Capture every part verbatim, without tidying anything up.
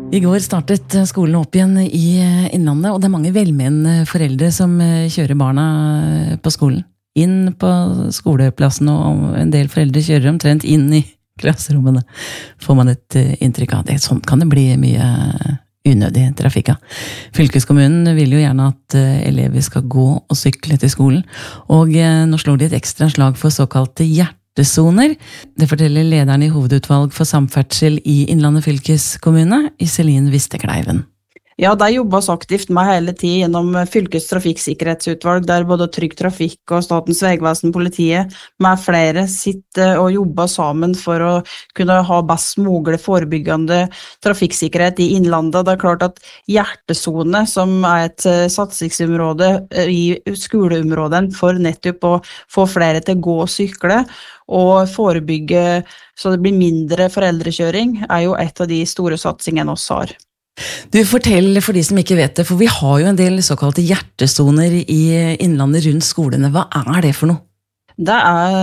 I går startet skolen opp igjen i Innlandet, og det er mange velmenende foreldre som kjører barna på skolen. Inn på skoleplassen, og en del foreldre kjører omtrent inn i klasserommene, får man et inntrykk av det. Sånn kan det bli mye unødig trafikk av. Fylkeskommunen vil jo gjerne at elever skal gå og sykle til skolen, og nå slår de et ekstra slag for såkalte hjertesoner. Det forteller lederen i hovedutvalg for samferdsel i Innlandet fylkeskommune, Iselin Vistekleiven. Ja, det jobbes aktivt med hele tiden gjennom fylkes trafikksikkerhetsutvalg, der både Trygg Trafikk og Statens vegvesen, politiet, med flere sitter og jobber sammen for å kunne ha best mulig forebyggende trafikksikkerhet i Innlandet. Det er klart at hjertesone, som er et satsingsområde i skoleområden for nettopp å få flere til å gå og sykle, og forebygge så det blir mindre foreldrekjøring, er jo et av de store satsingene oss har. Du, fortell for de som ikke vet det, for vi har jo en del såkalte hjertesoner i Innlandet rundt skolene. Hva er det for noe? Det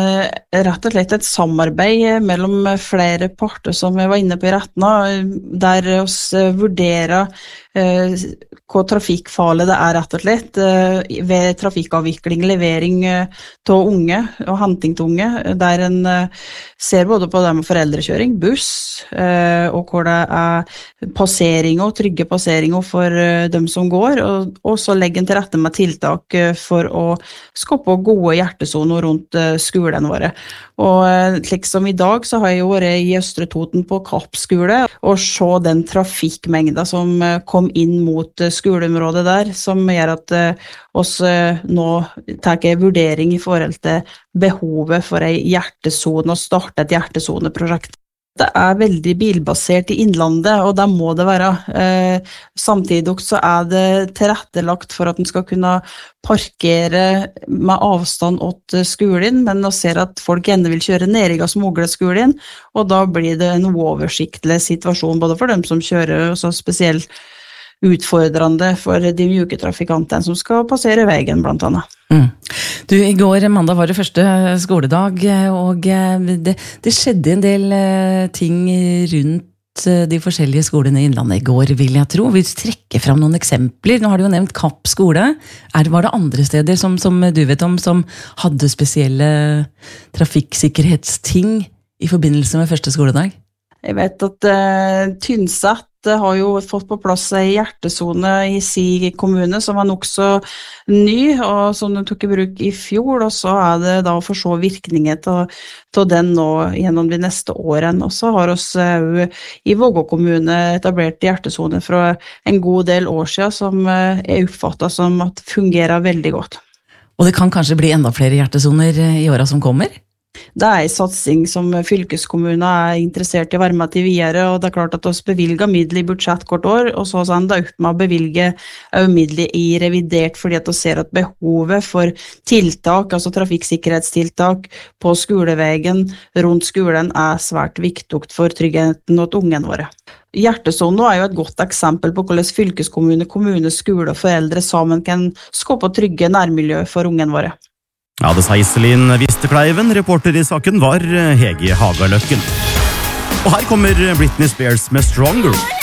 er rett og slett et samarbeid mellom flere parter som vi var inne på i rettene, der oss vurderer eh, hva trafikkfarlig det er rett og slett eh, ved trafikkavvikling, levering eh, til unge og henting til unge, der en eh, ser både på det med foreldrekjøring, buss, eh, og hvor det er passeringer, trygge passeringer for eh, dem som går, og, og så legger en til rette med tiltak eh, for å skape gode hjertesoner rundt skolen våre. Og slik som i dag så har jeg vært i Østre Toten på Kapp skole og se den trafikkmengden som kom inn mot skoleområdet der, som gjør at oss nå tar en vurdering i forhold til behovet for en hjertesone og starte et hjertesoneprosjekt. Det er veldig bilbasert i Innlandet, og det må det være. Eh, samtidig så er det tilrettelagt for at en skal kunne parkere med avstand til skolen, men nå ser at folk gjerne vil kjøre ned i smugle-skolen, og da blir det en uoversiktlig situasjon, både for dem som kjører, og så spesielt utfordrende for de mjuke trafikantene som skal passere veien, blant annet. Mm. Du, i går mandag var det første skoledag, og det, det skjedde en del ting rundt de forskjellige skolene i Innlandet i går, vil jeg tro. Vi trekker fram noen eksempler. Nå har du jo nevnt Kapp skole. Er, var det andre steder som, som du vet om, som hadde spesielle trafikksikkerhetsting i forbindelse med første skoledag? Jeg vet at uh, Tynset har jo fått på plass en hjertesone i si kommune som var nok så ny, og som de tok i bruk i fjor, og så er det da å få se virkningen til den nå gjennom de neste årene. Og så har oss uh, i Vågå kommune etablert hjertesone fra en god del år siden, som uh, er oppfattet som at fungerer veldig godt. Og det kan kanskje bli enda flere hjertesoner i årene som kommer? Det er en satsing som fylkeskommunen er interessert i å være med til videre, og det er klart at vi bevilger midler i budsjett hvert år, og så er det opp med å bevilge midler i revidert, fordi at vi ser at behovet for tiltak, altså trafikksikkerhetstiltak på skoleveien rundt skolen er svært viktig for tryggheten og ungen våre. Hjertesonen er jo et godt eksempel på hvordan fylkeskommune, kommune, skole og foreldre sammen kan skape trygge nærmiljø for ungen våre. Ja, det sa Iselin Vistekleiven. Reporter i saken var Hege Hagaløkken. Og her kommer Britney Spears med Stronger.